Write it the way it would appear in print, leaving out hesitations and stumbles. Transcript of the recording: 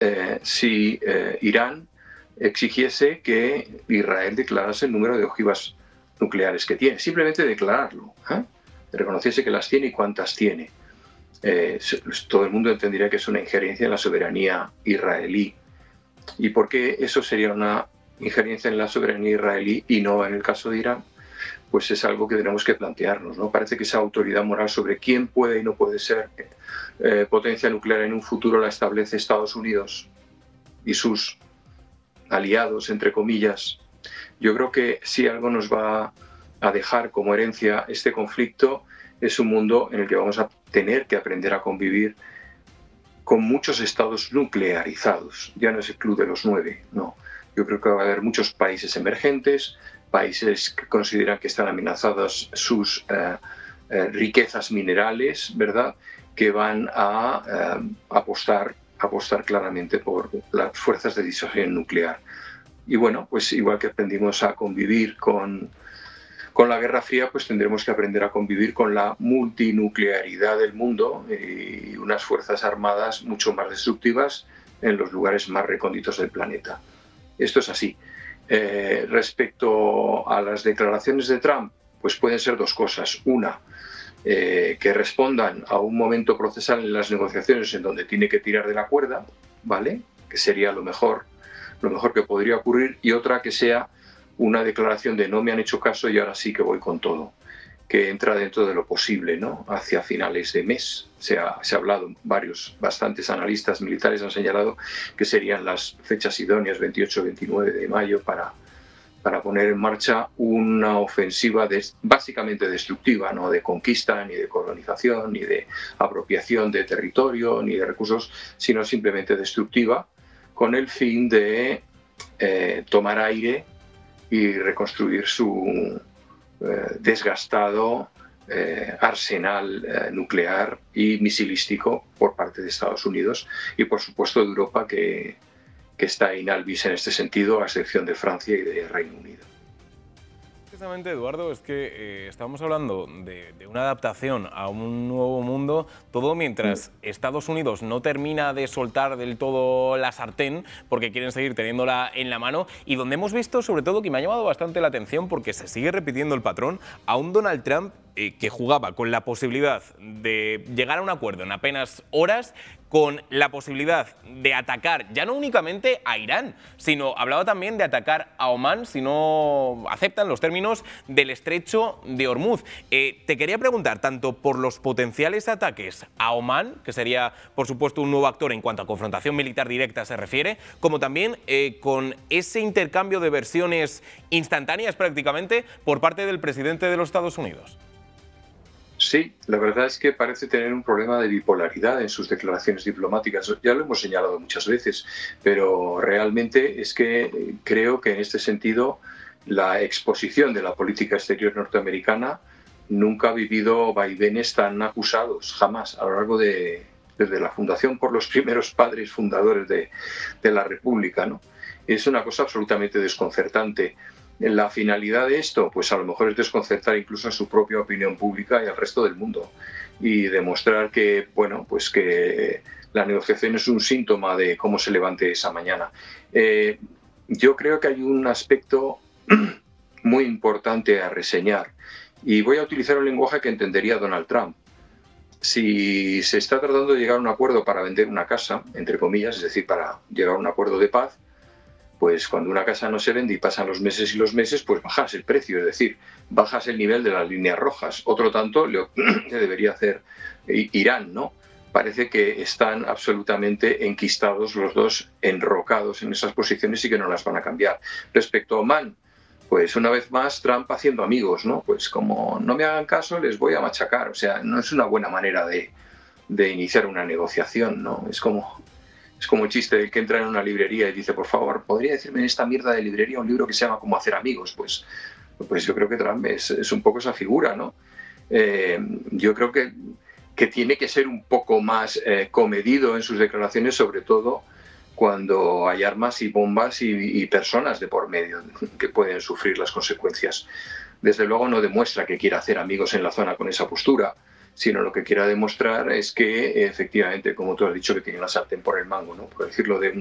si Irán exigiese que Israel declarase el número de ojivas nucleares que tiene. Simplemente declararlo, reconociese que las tiene y cuántas tiene. Todo el mundo entendería que es una injerencia en la soberanía israelí. ¿Y por qué eso sería una injerencia en la soberanía israelí y no en el caso de Irán? Pues es algo que tenemos que plantearnos, ¿no? Parece que esa autoridad moral sobre quién puede y no puede ser potencia nuclear en un futuro la establece Estados Unidos y sus aliados, entre comillas. Yo creo que si algo nos va a dejar como herencia este conflicto es un mundo en el que vamos a tener que aprender a convivir con muchos estados nuclearizados. Ya no es el club de los 9, no. Yo creo que va a haber muchos países emergentes, países que consideran que están amenazadas sus riquezas minerales, ¿verdad?, que van a apostar claramente por las fuerzas de disuasión nuclear. Y bueno, pues igual que aprendimos a convivir con la Guerra Fría, pues tendremos que aprender a convivir con la multinuclearidad del mundo y unas fuerzas armadas mucho más destructivas en los lugares más recónditos del planeta. Esto es así. Respecto a las declaraciones de Trump, pues pueden ser dos cosas. Una, que respondan a un momento procesal en las negociaciones en donde tiene que tirar de la cuerda, ¿vale?, que sería lo mejor que podría ocurrir, y otra que sea una declaración de no me han hecho caso y ahora sí que voy con todo, que entra dentro de lo posible, ¿no?, hacia finales de mes. Se ha hablado, bastantes analistas militares han señalado que serían las fechas idóneas, 28-29 de mayo, para poner en marcha una ofensiva básicamente destructiva, no de conquista, ni de colonización, ni de apropiación de territorio, ni de recursos, sino simplemente destructiva, con el fin de tomar aire y reconstruir su desgastado arsenal nuclear y misilístico por parte de Estados Unidos y, por supuesto, de Europa, que está in albis en este sentido, a excepción de Francia y de Reino Unido. Precisamente, Eduardo, es que estamos hablando de una adaptación a un nuevo mundo, todo mientras Estados Unidos no termina de soltar del todo la sartén, porque quieren seguir teniéndola en la mano, y donde hemos visto, sobre todo, que me ha llamado bastante la atención, porque se sigue repitiendo el patrón, a un Donald Trump que jugaba con la posibilidad de llegar a un acuerdo en apenas horas, con la posibilidad de atacar ya no únicamente a Irán, sino hablaba también de atacar a Omán si no aceptan los términos del estrecho de Hormuz. Te quería preguntar, tanto por los potenciales ataques a Omán, que sería por supuesto un nuevo actor en cuanto a confrontación militar directa se refiere, como también con ese intercambio de versiones instantáneas prácticamente por parte del presidente de los Estados Unidos. Sí, la verdad es que parece tener un problema de bipolaridad en sus declaraciones diplomáticas. Ya lo hemos señalado muchas veces, pero realmente es que creo que en este sentido la exposición de la política exterior norteamericana nunca ha vivido vaivenes tan acusados, jamás, a lo largo desde la fundación por los primeros padres fundadores de la República, ¿no? Es una cosa absolutamente desconcertante. La finalidad de esto, pues a lo mejor es desconcertar incluso a su propia opinión pública y al resto del mundo y demostrar que, bueno, pues que la negociación es un síntoma de cómo se levante esa mañana. Yo creo que hay un aspecto muy importante a reseñar y voy a utilizar un lenguaje que entendería Donald Trump. Si se está tratando de llegar a un acuerdo para vender una casa, entre comillas, es decir, para llegar a un acuerdo de paz, pues cuando una casa no se vende y pasan los meses y los meses, pues bajas el precio, es decir, bajas el nivel de las líneas rojas. Otro tanto que debería hacer Irán, ¿no? Parece que están absolutamente enquistados los dos, enrocados en esas posiciones y que no las van a cambiar. Respecto a Omán, pues una vez más Trump haciendo amigos, ¿no? Pues como no me hagan caso, les voy a machacar. O sea, no es una buena manera de iniciar una negociación, ¿no? Es como el chiste del que entra en una librería y dice, por favor, ¿podría decirme en esta mierda de librería un libro que se llama Cómo hacer amigos? Pues yo creo que Trump es un poco esa figura, ¿no? Yo creo que tiene que ser un poco más comedido en sus declaraciones, sobre todo cuando hay armas y bombas y personas de por medio que pueden sufrir las consecuencias. Desde luego no demuestra que quiera hacer amigos en la zona con esa postura. sino lo que quiera demostrar es que efectivamente, como tú has dicho, que tiene la sartén por el mango, ¿no? Por decirlo de